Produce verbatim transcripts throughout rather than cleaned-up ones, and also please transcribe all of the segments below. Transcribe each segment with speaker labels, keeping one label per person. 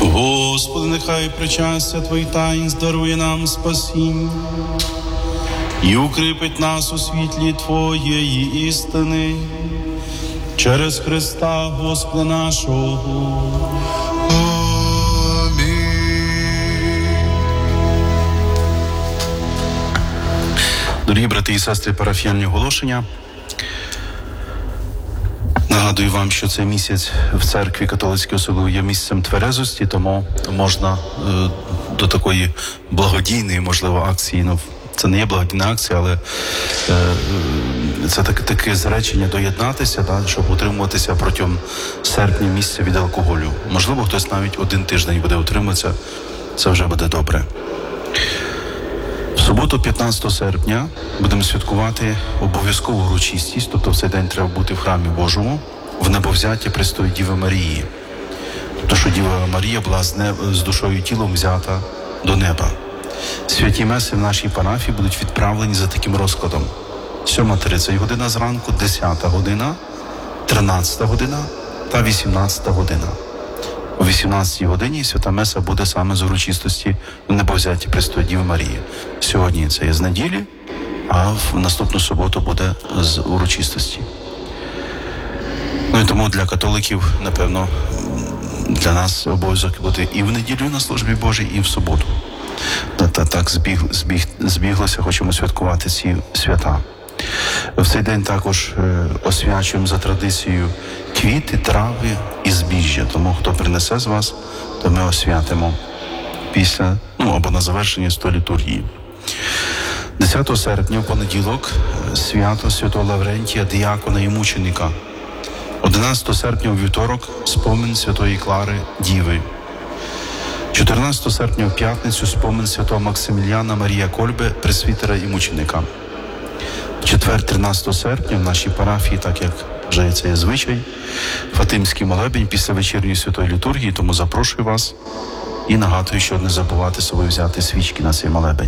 Speaker 1: Господи, нехай причастя Твоїх таїнств дарує нам спасіння і укріпить нас у світлі Твоєї істини через Христа Господа нашого.
Speaker 2: Амінь.
Speaker 1: Дорогі брати і сестри, парафіяльні оголошення. Нагадую вам, що цей місяць в церкві католицької особливо є місцем тверезості, тому можна е, до такої благодійної, можливо, акції, ну, це не є благодійна акція, але е, це таке, таке зречення доєднатися, да, щоб утримуватися протягом серпня місяця від алкоголю. Можливо, хтось навіть один тиждень буде утримуватися, це вже буде добре. В суботу, п'ятнадцятого серпня, будемо святкувати обов'язкову урочистість, тобто в цей день треба бути в храмі Божому, в небовзяття Престої Діви Марії. Тобто, що Діва Марія була з, неб... з душою і тілом взята до неба. Святі меси в нашій парафії будуть відправлені за таким розкладом. сьома тридцять година зранку, десята година, тринадцята година та вісімнадцята година. О вісімнадцятій годині свята меса буде саме з урочистості в небовзятті Престої Діви Марії. Сьогодні це є з неділі, а в наступну суботу буде з урочистості. Ну і тому для католиків, напевно, для нас обов'язок бути і в неділю на службі Божій, і в суботу. Та, та так збіг, збіг, збіглося, хочемо святкувати ці свята. В цей день також е, освячуємо за традицією квіти, трави і збіжжя. Тому хто принесе з вас, то ми освятимо після, ну або на завершення сто літургії. десятого серпня, в понеділок, свято святого Лаврентія, діякона і мученика. одинадцятого серпня, у вівторок, спомин святої Клари Діви. чотирнадцятого серпня, в п'ятницю, спомин святого Максиміліана Марія Кольби, пресвітера і мученика. В четвер, тринадцятого серпня, в нашій парафії, так як вже це є звичай, Фатимський молебень після вечірньої святої літургії, тому запрошую вас і нагадую, що не забувати з собою взяти свічки на цей молебень.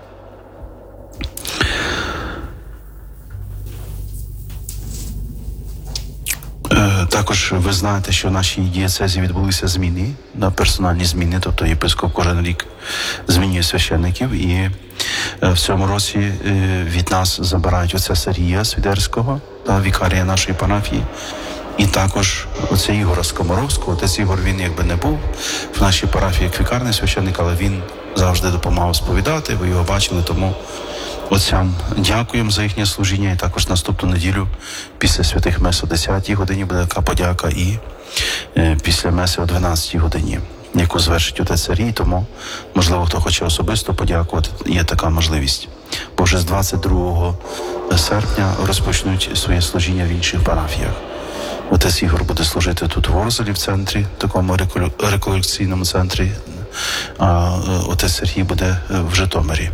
Speaker 1: Також ви знаєте, що в нашій дієцезі відбулися зміни, на персональні зміни, тобто єпископ кожен рік змінює священників, і в цьому році від нас забирають отця Сергія Свідерського, вікарія нашої парафії, і також отця Ігора Скоморовського. Отець Ігор, він якби не був в нашій парафії як вікарний священник, але він завжди допомагав сповідати, ви його бачили, тому отцям дякуємо за їхнє служіння, і також наступну неділю після святих мес о десятій годині буде така подяка, і е, після меси о дванадцятій годині, яку звершить отець Сергій, тому, можливо, хто хоче особисто подякувати, є така можливість. Бо вже з двадцять другого серпня розпочнуть своє служіння в інших парафіях. Отець Ігор буде служити тут в Ворзелі, в центрі, такому реколекційному центрі, а отець Сергій буде в Житомирі,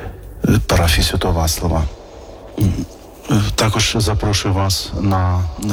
Speaker 1: парафії Святого Вацлава. Також запрошую вас на